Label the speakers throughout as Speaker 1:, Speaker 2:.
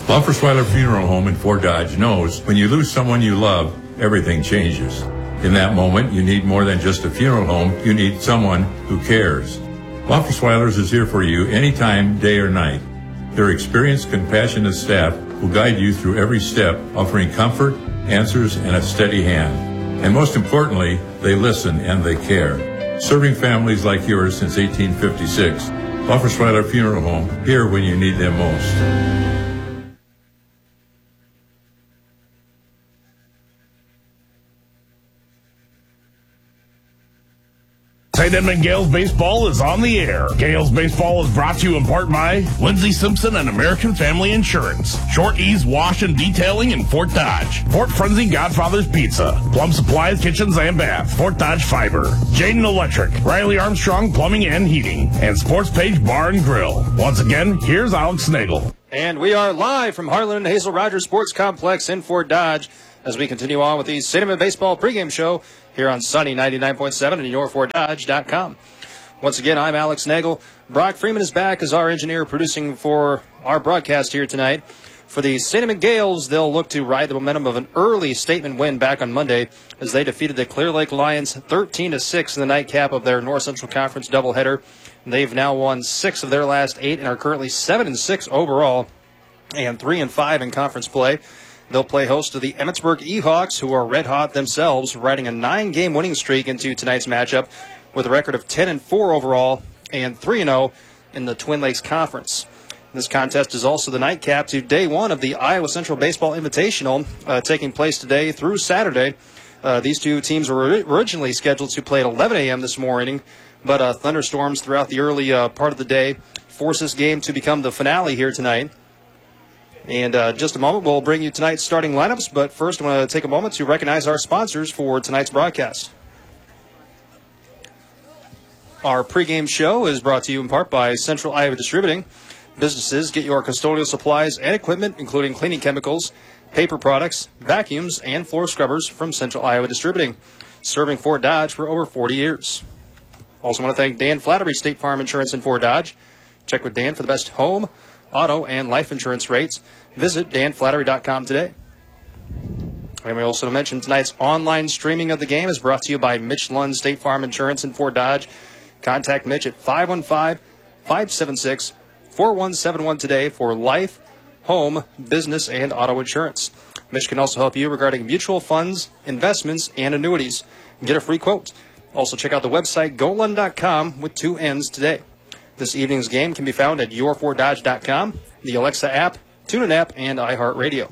Speaker 1: Loffersweiler Funeral Home in Fort Dodge knows when you lose someone you love, everything changes. In that moment, you need more than just a funeral home. You need someone who cares. Loffersweiler's is here for you anytime, day or night. Their experienced, compassionate staff will guide you through every step, offering comfort, answers, and a steady hand. And most importantly, they listen and they care. Serving families like yours since 1856. Loffersweiler Funeral Home, here when you need them most.
Speaker 2: St. Edmund Gales Baseball is on the air. Gales Baseball is brought to you in part by Lindsey Simpson and American Family Insurance, Short Ease Wash and Detailing in Fort Dodge, Fort Frenzy Godfather's Pizza, Plum Supplies Kitchens and Bath, Fort Dodge Fiber, Jaden Electric, Riley Armstrong Plumbing and Heating, and Sports Page Bar and Grill. Once again, here's Alex Nagel.
Speaker 3: And we are live from Harlan and Hazel Rogers Sports Complex in Fort Dodge as we continue on with the St. Edmund Baseball pregame show here on Sunny 99.7 and YourFortDodge.com. Once again, I'm Alex Nagel. Brock Freeman is back as our engineer producing for our broadcast here tonight. For the St. Edmund Gales, they'll look to ride the momentum of an early statement win back on Monday as they defeated the Clear Lake Lions 13-6 in the nightcap of their North Central Conference doubleheader. They've now won 6 of their last 8 and are currently 7-6 overall and 3-5 in conference play. They'll play host to the Emmitsburg Ehawks, who are red hot themselves, riding a 9-game winning streak into tonight's matchup with a record of 10-4 overall and 3-0 in the Twin Lakes Conference. This contest is also the nightcap to day one of the Iowa Central Baseball Invitational, taking place today through Saturday. These two teams were originally scheduled to play at 11 a.m. this morning, but thunderstorms throughout the early part of the day forced this game to become the finale here tonight. And just a moment, we'll bring you tonight's starting lineups. But first, I want to take a moment to recognize our sponsors for tonight's broadcast. Our pregame show is brought to you in part by Central Iowa Distributing. Businesses get your custodial supplies and equipment, including cleaning chemicals, paper products, vacuums, and floor scrubbers from Central Iowa Distributing, serving Fort Dodge for over 40 years. Also want to thank Dan Flattery State Farm Insurance in Fort Dodge. Check with Dan for the best home, auto, and life insurance rates. Visit danflattery.com today. And we also mention tonight's online streaming of the game is brought to you by Mitch Lund State Farm Insurance in Fort Dodge. Contact Mitch at 515-576-4171 today for life, home, business, and auto insurance. Mitch can also help you regarding mutual funds, investments, and annuities. Get a free quote. Also check out the website golund.com with 2 N's today. This evening's game can be found at YourFortDodge.com, the Alexa app, TuneIn app, and iHeartRadio.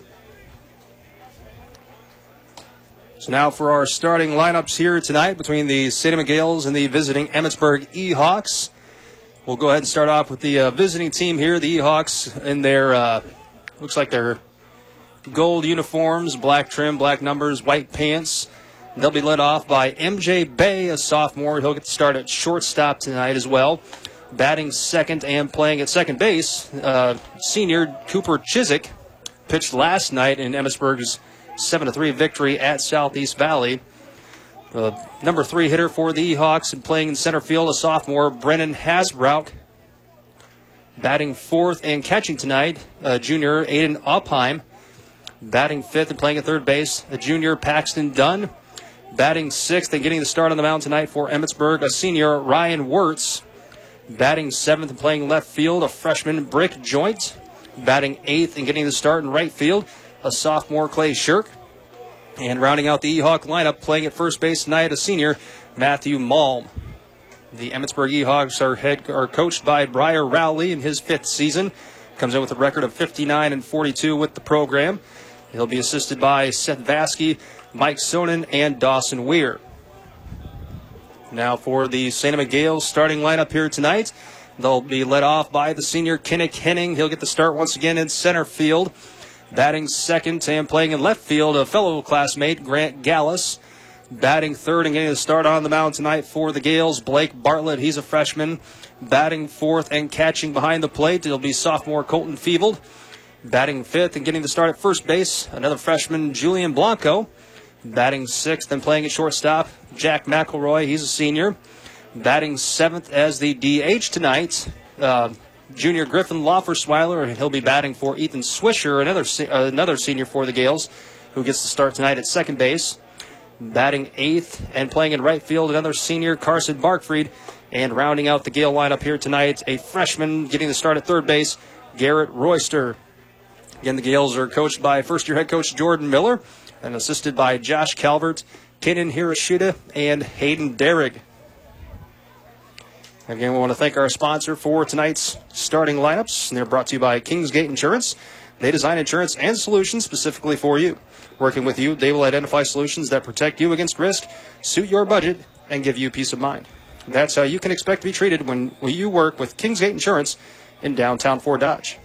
Speaker 3: So now for our starting lineups here tonight between the St. Edmund Gales and the visiting Emmitsburg Ehawks. We'll go ahead and start off with the visiting team here. The Ehawks in their, looks like their gold uniforms, black trim, black numbers, white pants. They'll be led off by M.J. Bay, a sophomore. He'll get to start at shortstop tonight as well. Batting second and playing at second base, senior Cooper Chiswick pitched last night in Emmitsburg's 7-3 victory at Southeast Valley. Number 3 hitter for the Ehawks and playing in center field, a sophomore, Brennan Hasbrook. Batting fourth and catching tonight, junior Aiden Opheim. Batting fifth and playing at third base, a junior Paxton Dunn. Batting sixth and getting the start on the mound tonight for Emmitsburg, a senior Ryan Wirtz. Batting seventh and playing left field, a freshman Brick Joint. Batting eighth and getting the start in right field, a sophomore Clay Shirk. And rounding out the Ehawk lineup, playing at first base tonight, a senior Matthew Malm. The Emmitsburg Ehawks are coached by Briar Rowley in his 5th season. Comes in with a record of 59-42 with the program. He'll be assisted by Seth Vasky, Mike Sonnen, and Dawson Weir. Now for the St. Edmund Gales starting lineup here tonight. They'll be led off by the senior Kinnick Henning. He'll get the start once again in center field. Batting second and playing in left field, a fellow classmate, Grant Gallus. Batting third and getting the start on the mound tonight for the Gales, Blake Bartlett. He's a freshman. Batting fourth and catching behind the plate, it'll be sophomore Colton Feebled. Batting fifth and getting the start at first base, another freshman, Julian Blanco. Batting sixth and playing at shortstop, Jack McElroy. He's a senior. Batting seventh as the DH tonight, junior Griffin Laufersweiler, and he'll be batting for Ethan Swisher, another senior for the Gales, who gets to start tonight at second base. Batting eighth and playing in right field, another senior, Carson Barkfried. And rounding out the Gale lineup here tonight, a freshman getting the start at third base, Garrett Royster. Again, the Gales are coached by first-year head coach Jordan Miller and assisted by Josh Calvert, Kenan Hiroshita, and Hayden Derrig. Again, we want to thank our sponsor for tonight's starting lineups, and they're brought to you by Kingsgate Insurance. They design insurance and solutions specifically for you. Working with you, they will identify solutions that protect you against risk, suit your budget, and give you peace of mind. That's how you can expect to be treated when you work with Kingsgate Insurance in downtown Fort Dodge.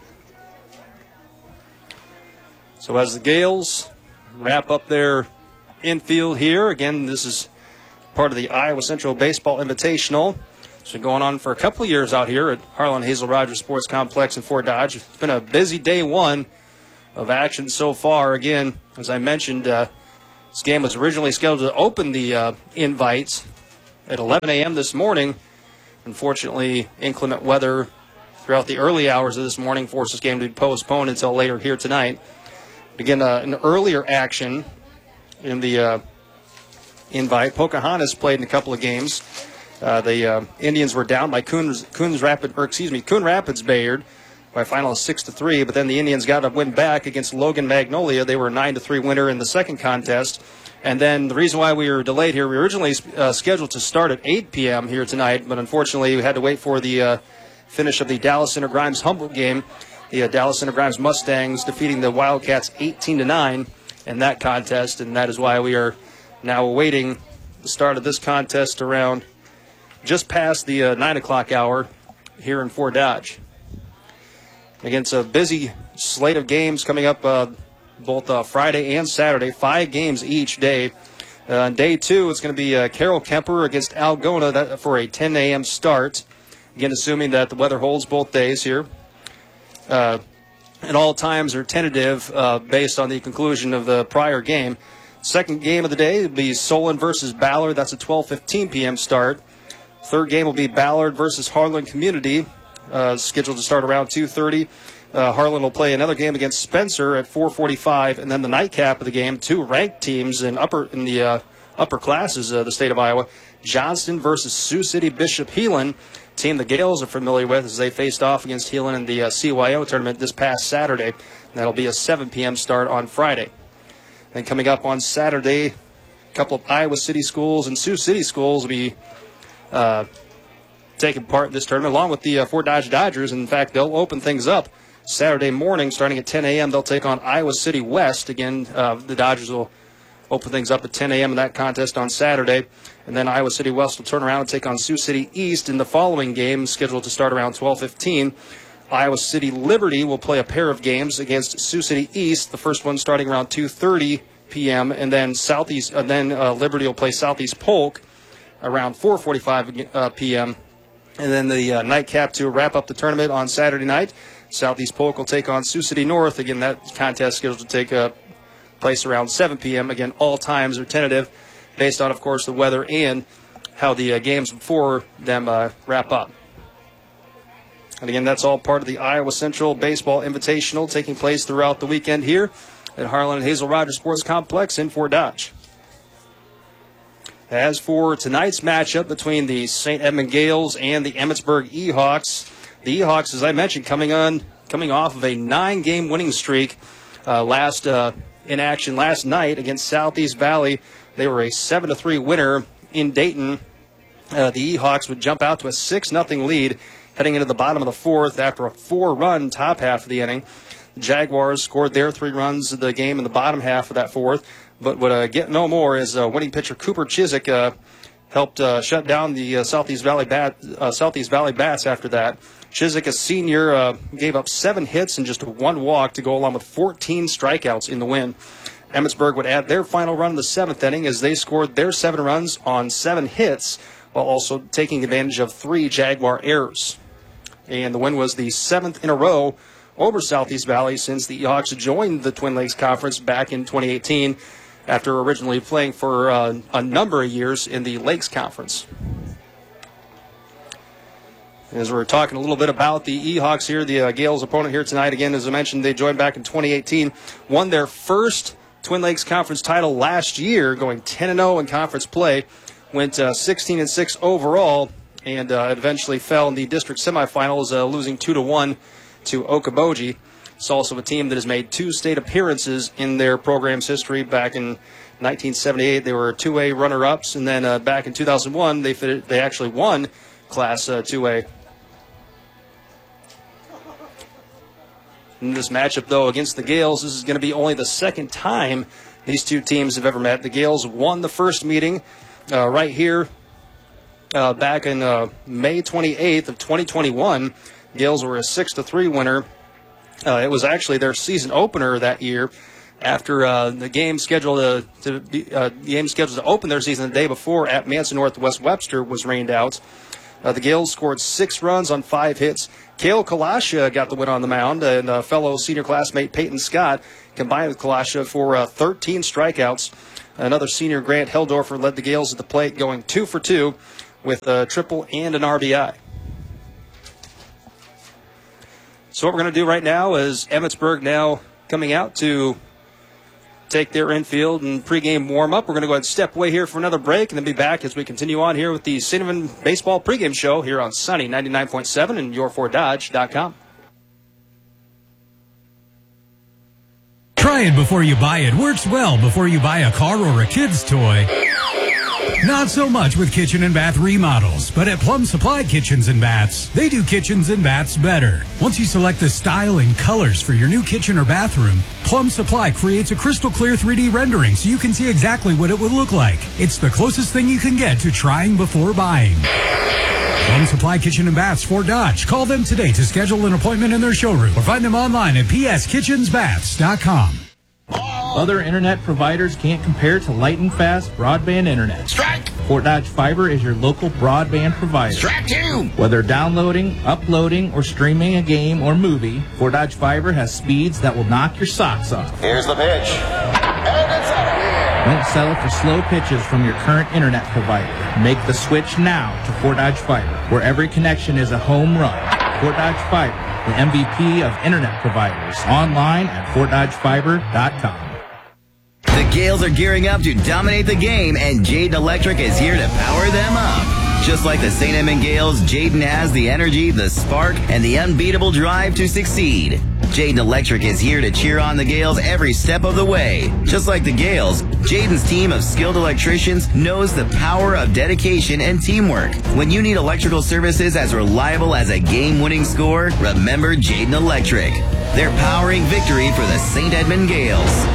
Speaker 3: So as the Gales wrap up their infield here, again, this is part of the Iowa Central Baseball Invitational. It's been going on for a couple of years out here at Harlan Hazel Rogers Sports Complex in Fort Dodge. It's been a busy day one of action so far. Again, as I mentioned, this game was originally scheduled to open the invites at 11 a.m. this morning. Unfortunately, inclement weather throughout the early hours of this morning forced this game to be postponed until later here tonight. Again, an earlier action in the invite. Pocahontas played in a couple of games. The Indians were down by Coon Rapids Bayard by a final of 6-3, but then the Indians got a win back against Logan Magnolia. They were a 9-3 winner in the second contest. And then the reason why we were delayed here, we were originally scheduled to start at 8 p.m. here tonight, but unfortunately we had to wait for the finish of the Dallas Center Grimes Humboldt game. The Dallas Center Grimes Mustangs defeating the Wildcats 18-9 in that contest, and that is why we are now awaiting the start of this contest around just past the 9 o'clock hour here in Fort Dodge. Again, it's a busy slate of games coming up both Friday and Saturday, 5 games each day. On day 2, it's going to be Carroll Kemper against Algona for a 10 a.m. start. Again, assuming that the weather holds both days here. And all times are tentative based on the conclusion of the prior game. Second game of the day will be Solon versus Ballard. That's a 12:15 p.m. start. Third game will be Ballard versus Harlan Community, scheduled to start around 2:30. Harlan will play another game against Spencer at 4:45, and then the nightcap of the game, 2 ranked teams in the upper classes of the state of Iowa. Johnston versus Sioux City Bishop Heelan, team the Gales are familiar with as they faced off against Heelan in the CYO tournament this past Saturday. And that'll be a 7 p.m. start on Friday. Then coming up on Saturday, a couple of Iowa City schools and Sioux City schools will be taking part in this tournament, along with the Fort Dodge Dodgers. And in fact, they'll open things up Saturday morning, starting at 10 a.m. They'll take on Iowa City West. Again, the Dodgers will open things up at 10 a.m. in that contest on Saturday. And then Iowa City West will turn around and take on Sioux City East in the following game, scheduled to start around 12:15. Iowa City Liberty will play a pair of games against Sioux City East, the first one starting around 2:30 p.m. And then Liberty will play Southeast Polk around 4:45 p.m. And then the nightcap to wrap up the tournament on Saturday night, Southeast Polk will take on Sioux City North. Again, that contest scheduled to take place around 7 p.m. Again, all times are tentative based on, of course, the weather and how the games before them wrap up. And again, that's all part of the Iowa Central Baseball Invitational taking place throughout the weekend here at Harlan Hazel Rogers Sports Complex in Fort Dodge. As for tonight's matchup between the St. Edmund Gales and the Emmetsburg E-Hawks, the E-Hawks, as I mentioned, coming off of a 9-game winning streak in action last night against Southeast Valley. They were a 7-3 winner in Dayton. The E-Hawks would jump out to a 6-0 lead heading into the bottom of the 4th after a 4-run top half of the inning. The Jaguars scored their 3 runs of the game in the bottom half of that 4th, but would get no more as winning pitcher Cooper Chiswick helped shut down the Southeast Valley Bats after that. Chiswick, a senior, gave up 7 hits and just 1 walk to go along with 14 strikeouts in the win. Emmetsburg would add their final run in the 7th inning as they scored their 7 runs on 7 hits while also taking advantage of 3 Jaguar errors. And the win was the 7th in a row over Southeast Valley since the Hawks joined the Twin Lakes Conference back in 2018 after originally playing for a number of years in the Lakes Conference. As we're talking a little bit about the Ehawks here, the Gales opponent here tonight, again, as I mentioned, they joined back in 2018, won their first Twin Lakes Conference title last year, going 10-0 in conference play, went 16-6 overall, and eventually fell in the district semifinals, losing 2-1 to Okoboji. It's also a team that has made 2 state appearances in their program's history. Back in 1978, they were 2A runner-ups, and then back in 2001, they actually won Class 2A. In this matchup, though, against the Gales, this is going to be only the second time these two teams have ever met. The Gales won the first meeting right here back in May 28th of 2021. Gales were a 6-3 winner. It was actually their season opener that year after the game scheduled to open their season the day before at Manson Northwest Webster was rained out. The Gales scored 6 runs on 5 hits. Cale Kalasha got the win on the mound, and fellow senior classmate Peyton Scott combined with Kalasha for 13 strikeouts. Another senior, Grant Heldorfer, led the Gales at the plate, going 2 for 2 with a triple and an RBI. So what we're going to do right now is Emmetsburg now coming out to take their infield and pregame warm-up. We're going to go ahead and step away here for another break and then be back as we continue on here with the Cinnamon Baseball pregame show here on Sunny 99.7 and YourFordDodge.com.
Speaker 4: Try it before you buy it. Works well before you buy a car or a kid's toy. Not so much with kitchen and bath remodels, but at Plum Supply Kitchens and Baths, they do kitchens and baths better. Once you select the style and colors for your new kitchen or bathroom, Plum Supply creates a crystal clear 3D rendering so you can see exactly what it would look like. It's the closest thing you can get to trying before buying. Plum Supply Kitchen and Baths, Fort Dodge. Call them today to schedule an appointment in their showroom or find them online at pskitchensbaths.com.
Speaker 5: Other internet providers can't compare to lightning fast broadband internet.
Speaker 2: Strike!
Speaker 5: Fort Dodge Fiber is your local broadband provider.
Speaker 2: Strike 2!
Speaker 5: Whether downloading, uploading, or streaming a game or movie, Fort Dodge Fiber has speeds that will knock your socks off.
Speaker 6: Here's the pitch. And it's out.
Speaker 5: Don't settle for slow pitches from your current internet provider. Make the switch now to Fort Dodge Fiber, where every connection is a home run. Fort Dodge Fiber, the MVP of internet providers. Online at FortDodgeFiber.com.
Speaker 7: The Gales are gearing up to dominate the game, and Jayden Electric is here to power them up. Just like the St. Edmund Gales, Jayden has the energy, the spark, and the unbeatable drive to succeed. Jayden Electric is here to cheer on the Gales every step of the way. Just like the Gales, Jayden's team of skilled electricians knows the power of dedication and teamwork. When you need electrical services as reliable as a game-winning score, remember Jayden Electric. They're powering victory for the St. Edmund Gales.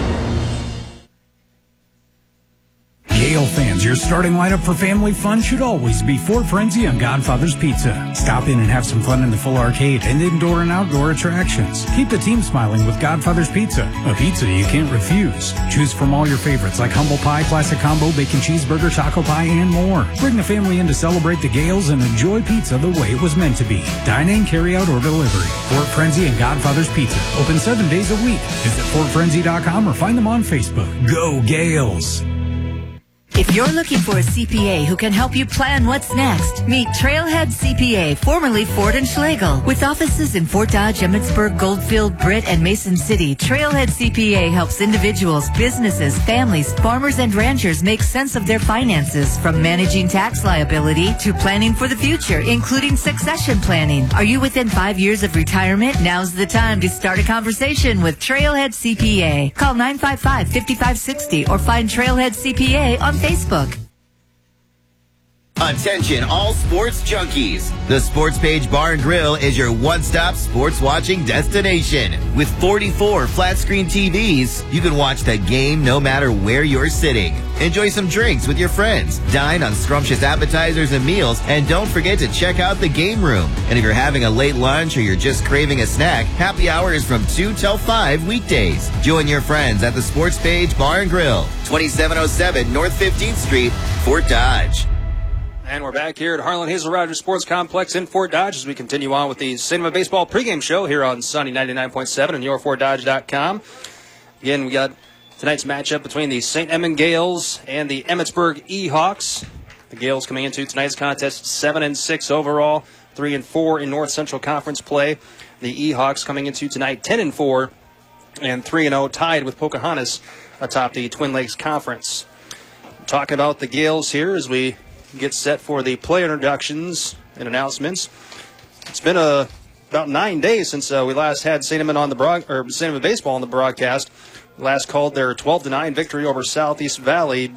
Speaker 4: Gale fans, your starting lineup for family fun should always be Fort Frenzy and Godfather's Pizza. Stop in and have some fun in the full arcade and indoor and outdoor attractions. Keep the team smiling with Godfather's Pizza, a pizza you can't refuse. Choose from all your favorites like humble pie, classic combo, bacon cheeseburger, taco pie, and more. Bring the family in to celebrate the Gales and enjoy pizza the way it was meant to be. Dine in, carry out, or delivery. Fort Frenzy and Godfather's Pizza. Open 7 days a week. Visit FortFrenzy.com or find them on Facebook. Go Gales!
Speaker 8: If you're looking for a CPA who can help you plan what's next, meet Trailhead CPA, formerly Ford and Schlegel. With offices in Fort Dodge, Emmetsburg, Goldfield, Britt, and Mason City, Trailhead CPA helps individuals, businesses, families, farmers, and ranchers make sense of their finances, from managing tax liability to planning for the future, including succession planning. Are you within 5 years of retirement? Now's the time to start a conversation with Trailhead CPA. Call 955-5560 or find Trailhead CPA on Facebook.
Speaker 7: Attention all sports junkies. The Sports Page Bar and Grill is your one-stop sports watching destination. With 44 flat-screen TVs, you can watch the game no matter where you're sitting. Enjoy some drinks with your friends. Dine on scrumptious appetizers and meals. And don't forget to check out the game room. And if you're having a late lunch or you're just craving a snack, happy hour is from 2 till 5 weekdays. Join your friends at the Sports Page Bar and Grill, 2707 North 15th Street, Fort Dodge.
Speaker 3: And we're back here at Harlan Hazel Rogers Sports Complex in Fort Dodge as we continue on with the Cinema Baseball pregame show here on Sunny 99.7 and YourFordDodge.com. Again, we got tonight's matchup between the St. Edmund Gales and the Emmetsburg Ehawks. The Gales coming into tonight's contest 7-6 overall, 3-4 in North Central Conference play. The E-Hawks coming into tonight 10-4 and 3-0, tied with Pocahontas atop the Twin Lakes Conference. Talking about the Gales here as we get set for the player introductions and announcements. It's been about 9 days since we last had St. Edmund baseball on the broadcast. Last called their 12-9 victory over Southeast Valley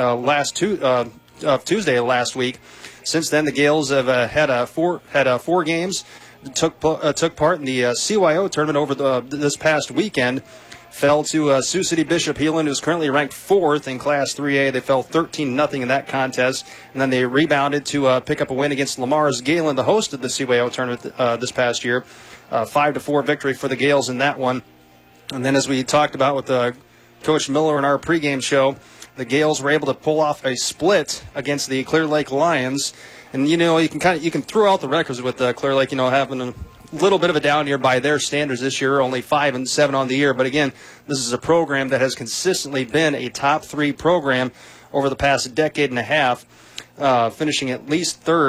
Speaker 3: Tuesday last week. Since then, the Gales have had four games. Took part in the CYO tournament over this past weekend. Fell to Sioux City Bishop Heelan, who's currently ranked 4th in Class 3A. They fell 13-0 in that contest, and then they rebounded to pick up a win against Lamar's Galen, the host of the CYO tournament this past year. 5-4 victory for the Gales in that one. And then, as we talked about with Coach Miller in our pregame show, the Gales were able to pull off a split against the Clear Lake Lions. And you can throw out the records with Clear Lake, having a little bit of a down year by their standards this year, only 5-7 on the year. But again, this is a program that has consistently been a top 3 program over the past decade and a half, finishing at least 3rd